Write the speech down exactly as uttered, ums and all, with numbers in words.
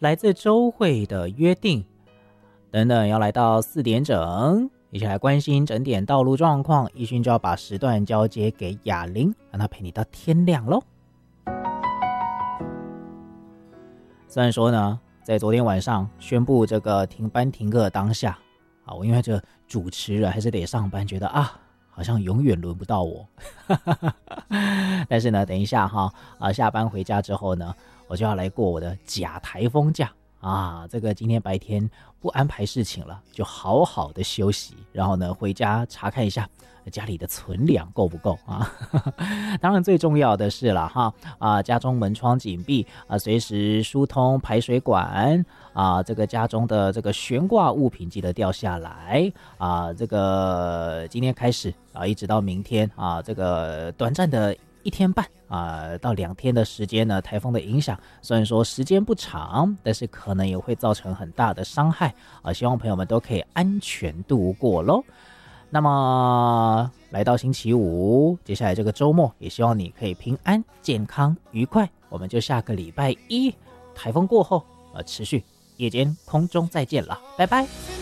来自周慧的约定等等，要来到四点整，一起来关心整点道路状况。一勋就要把时段交接给雅玲，让她陪你到天亮咯。虽然说呢，在昨天晚上宣布这个停班停课当下啊，我因为这主持人还是得上班，觉得啊，好像永远轮不到我。但是呢，等一下哈啊，下班回家之后呢，我就要来过我的假台风假啊。这个今天白天不安排事情了，就好好的休息，然后呢回家查看一下家里的存粮够不够啊？当然最重要的是了哈啊，家中门窗紧闭啊，随时疏通排水管啊，这个家中的这个悬挂物品记得掉下来啊。这个今天开始啊，一直到明天啊，这个短暂的一天半啊到两天的时间呢，台风的影响虽然说时间不长，但是可能也会造成很大的伤害啊，希望朋友们都可以安全度过咯。那么来到星期五，接下来这个周末也希望你可以平安健康愉快，我们就下个礼拜一台风过后呃持续夜间空中再见了，拜拜。